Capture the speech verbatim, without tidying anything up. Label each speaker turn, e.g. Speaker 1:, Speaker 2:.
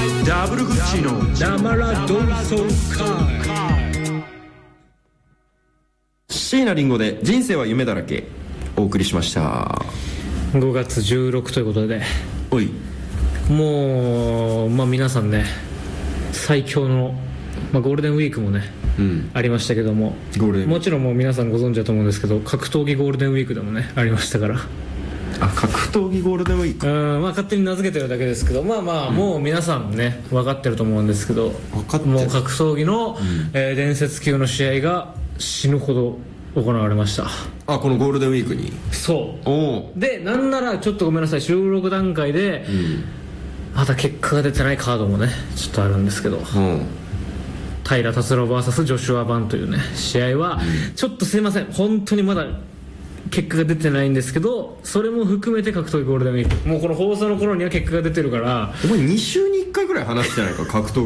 Speaker 1: ダブルグッチの
Speaker 2: 生ラ同窓会。
Speaker 3: 椎名林檎で人生は夢だらけお送りしました。
Speaker 2: ごがつじゅうろくということで、
Speaker 3: おい
Speaker 2: もう、まあ、皆さんね最強の、まあ、ゴールデンウィークもね、うん、ありましたけども、
Speaker 3: ゴールデン
Speaker 2: もちろんもう皆さんご存知だと思うんですけど、格闘技ゴールデンウィークでもねありましたから。
Speaker 3: あ、格闘技ゴールデンウィーク、
Speaker 2: うん、まあ、勝手に名付けてるだけですけど、まあまあ、うん、もう皆さんね分かってると思うんですけど、
Speaker 3: 分かってる。
Speaker 2: もう格闘技の、うん、えー、伝説級の試合が死ぬほど行われました。
Speaker 3: あ、このゴールデンウィークに。
Speaker 2: そう
Speaker 3: お
Speaker 2: で、なんならちょっとごめんなさい、収録段階で、うん、まだ結果が出てないカードもねちょっとあるんですけど、うん、平達郎 ブイエス ジョシュア・バンというね試合は、うん、ちょっとすいません、本当にまだ結果が出てないんですけど、それも含めて格闘技ゴールデンウィーク、もうこの放送の頃には結果が出てるから、
Speaker 3: お前に週にいっかいぐらい話してないか格闘技